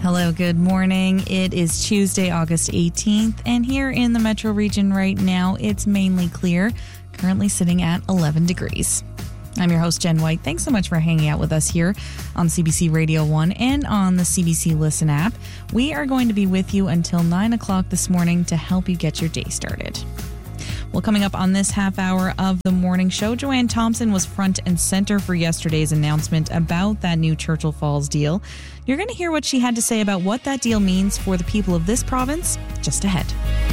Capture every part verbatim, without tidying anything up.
Hello, good morning. It is Tuesday, August eighteenth, and here in the metro region right now, it's mainly clear, currently sitting at eleven degrees. I'm your host, Jen White. Thanks so much for hanging out with us here on C B C Radio one and on the C B C Listen app. We are going to be with you until nine o'clock this morning to help you get your day started. Well, coming up on this half hour of the morning show, Joanne Thompson was front and center for yesterday's announcement about that new Churchill Falls deal. You're going to hear what she had to say about what that deal means for the people of this province just ahead.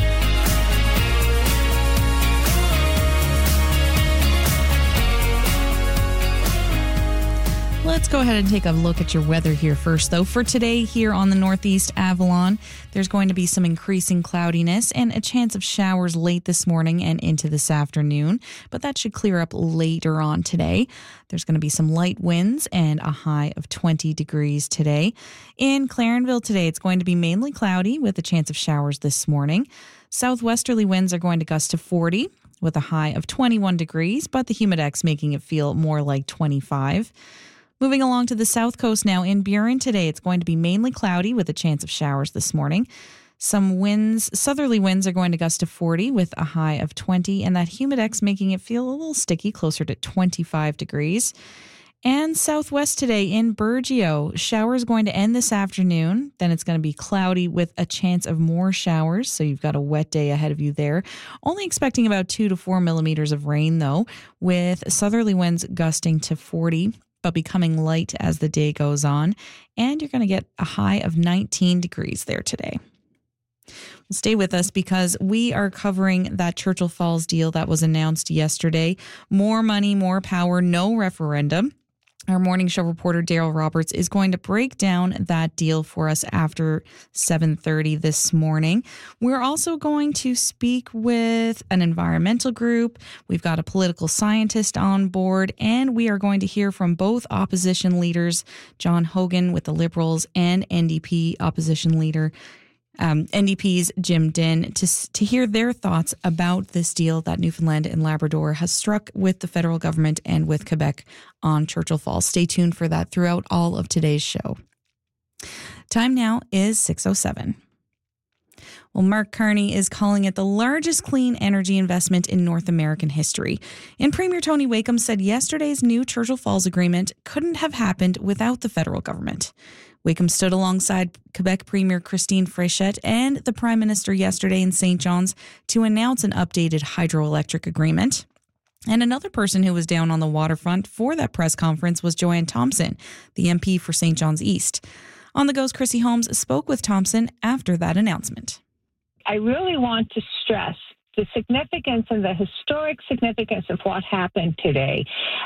Let's go ahead and take a look at your weather here first, though. For today here on the Northeast Avalon, there's going to be some increasing cloudiness and a chance of showers late this morning and into this afternoon, but that should clear up later on today. There's going to be some light winds and a high of twenty degrees today. In Clarenville today, it's going to be mainly cloudy with a chance of showers this morning. Southwesterly winds are going to gust to forty with a high of twenty-one degrees, but the humidex making it feel more like twenty-five. Moving along to the south coast now, in Burin today, it's going to be mainly cloudy with a chance of showers this morning. Some winds, southerly winds are going to gust to forty with a high of twenty, and that humidex making it feel a little sticky, closer to twenty-five degrees. And southwest today in Burgeo, showers going to end this afternoon. Then it's going to be cloudy with a chance of more showers, so you've got a wet day ahead of you there. Only expecting about two to four millimeters of rain, though, with southerly winds gusting to forty. But becoming light as the day goes on, and you're going to get a high of nineteen degrees there today. Well, stay with us because we are covering that Churchill Falls deal that was announced yesterday. More money, more power, no referendum. Our morning show reporter, Daryl Roberts, is going to break down that deal for us after seven thirty this morning. We're also going to speak with an environmental group. We've got a political scientist on board, and we are going to hear from both opposition leaders, John Hogan with the Liberals and N D P opposition leader, Um, N D P's Jim Dinn, to to hear their thoughts about this deal that Newfoundland and Labrador has struck with the federal government and with Quebec on Churchill Falls. Stay tuned for that throughout all of today's show. Time now is six oh seven. Well, Mark Carney is calling it the largest clean energy investment in North American history. And Premier Tony Wakeham said yesterday's new Churchill Falls agreement couldn't have happened without the federal government. Wakeham stood alongside Quebec Premier Christine Fréchette and the Prime Minister yesterday in Saint John's to announce an updated hydroelectric agreement. And another person who was down on the waterfront for that press conference was Joanne Thompson, the M P for Saint John's East. On the Go's Chrissy Holmes spoke with Thompson after that announcement. I really want to stress the significance and the historic significance of what happened today.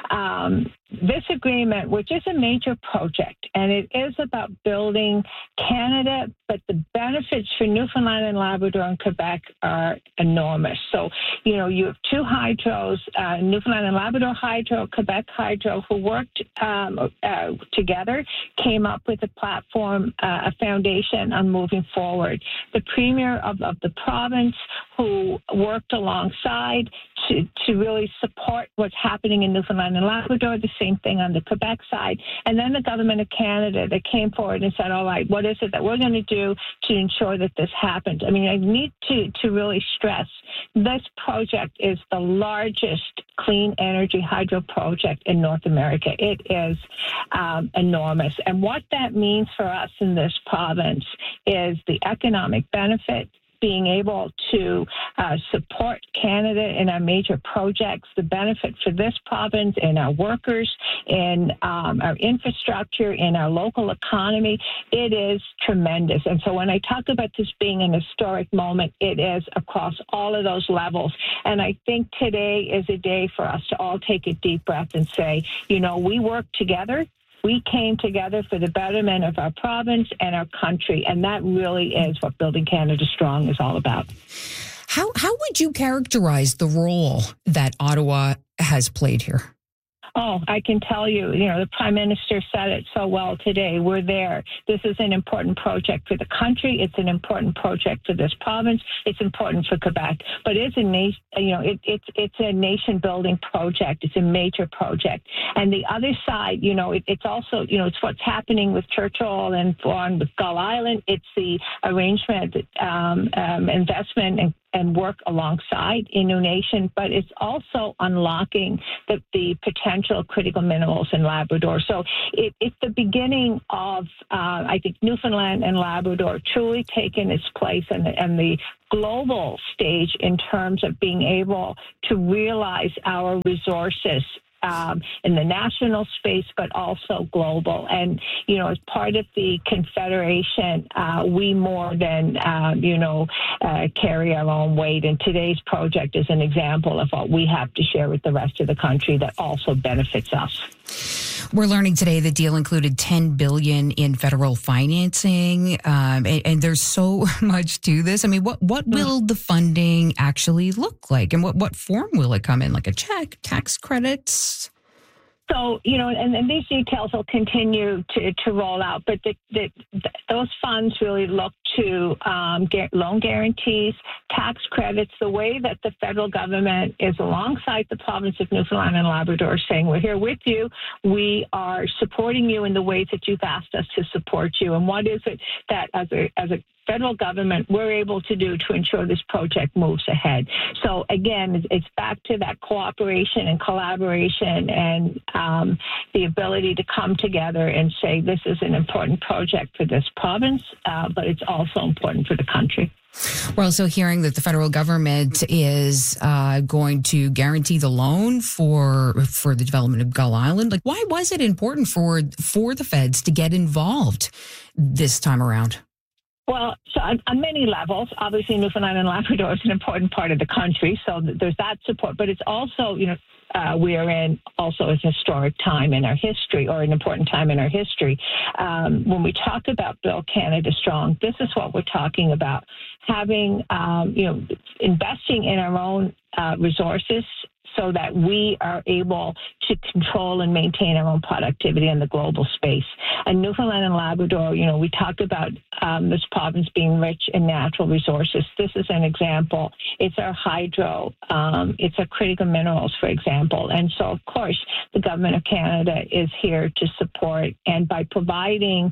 Um, this agreement, which is a major project, and it is about building Canada, but the benefits for Newfoundland and Labrador and Quebec are enormous. So, you know, you have two hydros, uh, Newfoundland and Labrador Hydro, Quebec Hydro, who worked um, uh, together, came up with a platform, uh, a foundation on moving forward. The Premier of, of the province, who worked alongside to, to really support what's happening in Newfoundland and Labrador, the same thing on the Quebec side. And then the Government of Canada that came forward and said, all right, what is it that we're going to do to ensure that this happens? I mean, I need to, to really stress this project is the largest clean energy hydro project in North America. It is um, enormous. And what that means for us in this province is the economic benefit, being able to uh, support Canada in our major projects, the benefit for this province and our workers, in um, our infrastructure, in our local economy, it is tremendous. And so when I talk about this being an historic moment, it is across all of those levels. And I think today is a day for us to all take a deep breath and say, you know, we work together. We came together for the betterment of our province and our country, and that really is what Building Canada Strong is all about. How how would you characterize the role that Ottawa has played here? Oh, I can tell you, you know, the Prime Minister said it so well today. We're there. This is an important project for the country. It's an important project for this province. It's important for Quebec. But it's a nation, you know, it, it's it's a nation-building project. It's a major project. And the other side, you know, it, it's also, you know, it's what's happening with Churchill and on with Gull Island. It's the arrangement, um, um, investment and and work alongside Innu Nation, but it's also unlocking the, the potential critical minerals in Labrador. So it, it's the beginning of, uh, I think, Newfoundland and Labrador truly taking its place and the, and the global stage in terms of being able to realize our resources Um, in the national space, but also global. And, you know, as part of the Confederation, uh, we more than, um, you know, uh, carry our own weight. And today's project is an example of what we have to share with the rest of the country that also benefits us. We're learning today the deal included ten billion dollars in federal financing, um, and, and there's so much to this. I mean, what what will the funding actually look like, and what, what form will it come in? Like a check, tax credits? So, you know, and, and these details will continue to, to roll out, but the, the, the, those funds really look to um, get loan guarantees, tax credits, the way that the federal government is alongside the province of Newfoundland and Labrador saying, we're here with you, we are supporting you in the ways that you've asked us to support you. And what is it that as a, as a federal government we're able to do to ensure this project moves ahead? So again, it's back to that cooperation and collaboration and um, the ability to come together and say this is an important project for this province, uh, but it's also important for the country. We're also hearing that the federal government is uh, going to guarantee the loan for for the development of Gull Island. Like, why was it important for for the feds to get involved this time around? Well, so on, on many levels, obviously Newfoundland and Labrador is an important part of the country, so there's that support. But it's also, you know, uh, we are in also a historic time in our history, or an important time in our history. Um, when we talk about Build Canada Strong, this is what we're talking about: having, um, you know, investing in our own uh, resources, so that we are able to control and maintain our own productivity in the global space. And Newfoundland and Labrador, you know, we talk about um, this province being rich in natural resources. This is an example. It's our hydro. Um, it's our critical minerals, for example. And so, of course, the Government of Canada is here to support. And by providing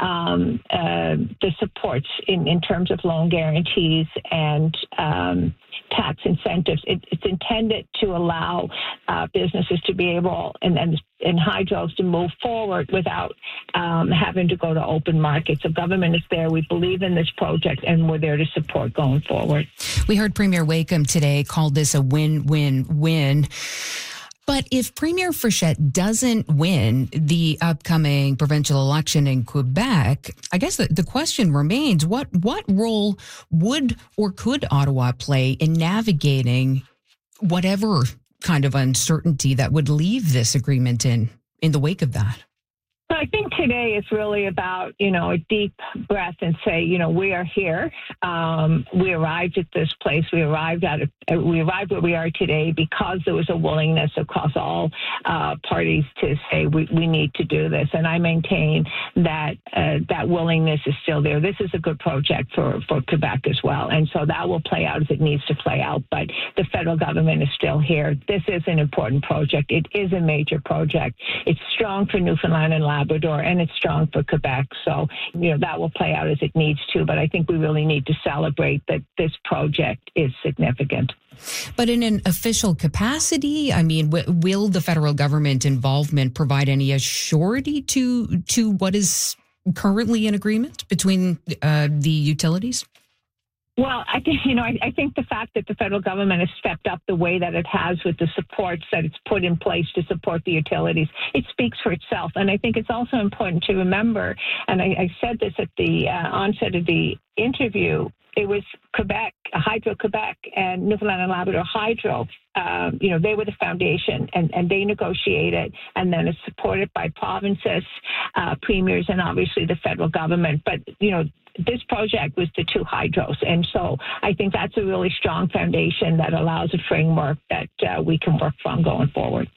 um, uh, the supports in, in terms of loan guarantees and um, tax incentives, it, it's intended to allow uh, businesses to be able and, and and hydros to move forward without um, having to go to open markets. So government is there. We believe in this project, and we're there to support going forward. We heard Premier Wakeham today call this a win-win-win. But if Premier Frechette doesn't win the upcoming provincial election in Quebec, I guess the, the question remains, what what role would or could Ottawa play in navigating whatever kind of uncertainty that would leave this agreement in, in the wake of that? So I think today is really about, you know, a deep breath and say, you know, we are here. Um, we arrived at this place. We arrived at it. We arrived where we are today because there was a willingness across all uh, parties to say we, we need to do this. And I maintain that uh, that willingness is still there. This is a good project for, for Quebec as well. And so that will play out as it needs to play out. But the federal government is still here. This is an important project. It is a major project. It's strong for Newfoundland and Labrador, and it's strong for Quebec. So, you know, that will play out as it needs to. But I think we really need to celebrate that this project is significant. But in an official capacity, I mean, w- will the federal government involvement provide any assurity to to what is currently in agreement between uh, the utilities? Well, I think, you know, I, I think the fact that the federal government has stepped up the way that it has with the supports that it's put in place to support the utilities, it speaks for itself. And I think it's also important to remember, and I, I said this at the uh, onset of the interview, it was Quebec, Hydro-Quebec and Newfoundland and Labrador Hydro. Um, you know, they were the foundation, and, and they negotiated, and then it's supported by provinces, uh, premiers, and obviously the federal government. But, you know, this project was the two hydros. And so I think that's a really strong foundation that allows a framework that uh, we can work from going forward.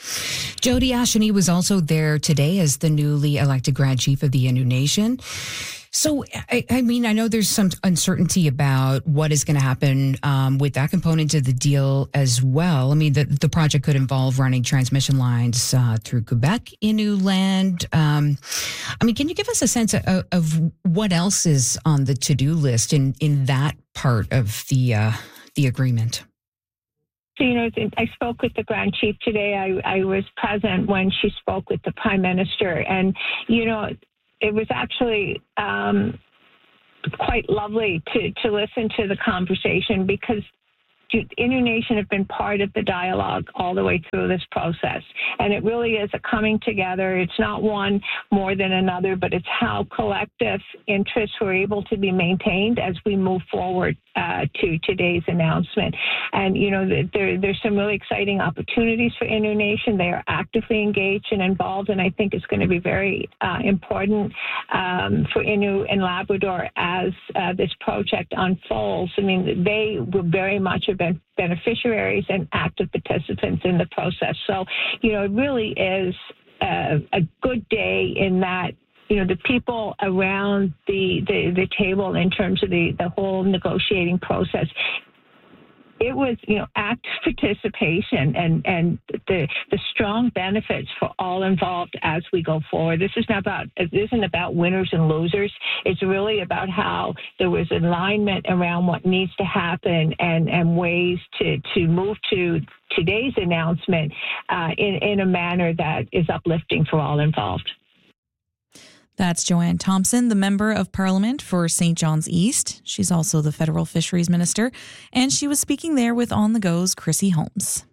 Jody Asheny was also there today as the newly elected Grand Chief of the Innu Nation. So, I, I mean, I know there's some uncertainty about what is going to happen um, with that component of the deal as well. I mean, the, the project could involve running transmission lines uh, through Quebec Innu land. Um, I mean, can you give us a sense of, of what else is on the to-do list in, in that part of the uh, the agreement? So, you know, I spoke with the Grand Chief today. I, I was present when she spoke with the Prime Minister. And, you know, it was actually um, quite lovely to, to listen to the conversation because Innu Nation have been part of the dialogue all the way through this process. And it really is a coming together. It's not one more than another, but it's how collective interests were able to be maintained as we move forward uh, to today's announcement. And, you know, there, there's some really exciting opportunities for Innu Nation. They are actively engaged and involved, and I think it's going to be very uh, important um, for Innu and Labrador as uh, this project unfolds. I mean, they will very much have been beneficiaries and active participants in the process. So, you know, it really is a, a good day in that, you know, the people around the, the, the table in terms of the, the whole negotiating process, it was, you know, active participation and, and the the strong benefits for all involved as we go forward. This is not about it isn't about winners and losers. It's really about how there was alignment around what needs to happen and, and ways to, to move to today's announcement uh, in, in a manner that is uplifting for all involved. That's Joanne Thompson, the Member of Parliament for Saint John's East. She's also the Federal Fisheries Minister, and she was speaking there with On the Go's Chrissy Holmes.